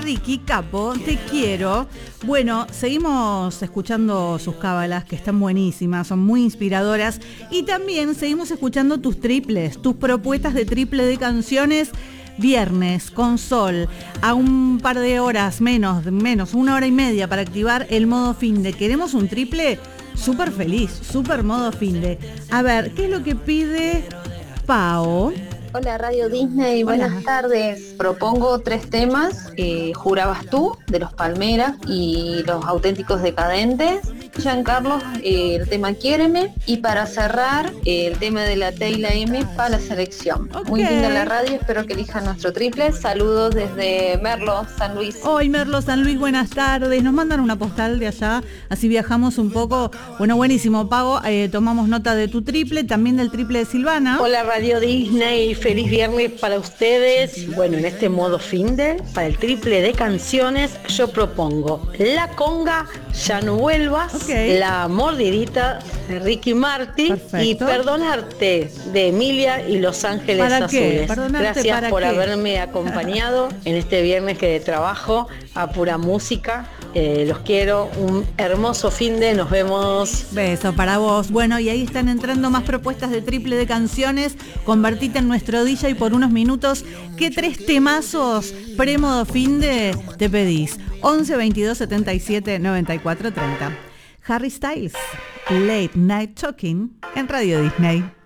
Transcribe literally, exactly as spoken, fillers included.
Ricky Capo, te quiero. Bueno, seguimos escuchando sus cábalas, que están buenísimas, son muy inspiradoras. Y también seguimos escuchando tus triples, tus propuestas de triple de canciones. Viernes, con sol, a un par de horas menos, menos, una hora y media para activar el modo finde. ¿Queremos un triple? Súper feliz, súper modo finde. A ver, ¿qué es lo que pide Pao? Hola Radio Disney, Hola. buenas tardes. Propongo tres temas, eh, Jurabas tú, de los Palmeras, y Los Auténticos Decadentes. Giancarlo, eh, el tema Quiéreme, y para cerrar, eh, el tema de la Teila M para la selección. Okay. Muy linda la radio, espero que elijan nuestro triple. Saludos desde Merlo, San Luis. Hoy Merlo, San Luis, buenas tardes. Nos mandan una postal de allá, así viajamos un poco. Bueno, buenísimo, Pago. Eh, tomamos nota de tu triple, también del triple de Silvana. Hola Radio Disney, feliz viernes para ustedes. Bueno, en este modo finde, para el triple de canciones, yo propongo La Conga, Ya no vuelvas, okay. La Mordidita de Ricky Martin. Perfecto. Y Perdonarte de Emilia y Los Ángeles ¿Para Azules. Qué? Perdonarte, Gracias ¿para por qué? haberme acompañado en este viernes que de trabajo a pura música. Eh, los quiero, un hermoso finde, nos vemos. Beso para vos. Bueno, y ahí están entrando más propuestas de triple de canciones. Convertite en nuestro D J por unos minutos. ¿Qué tres temazos pre-modo finde te pedís? once veintidós setenta y siete noventa y cuatro treinta. Harry Styles, Late Night Talking en Radio Disney.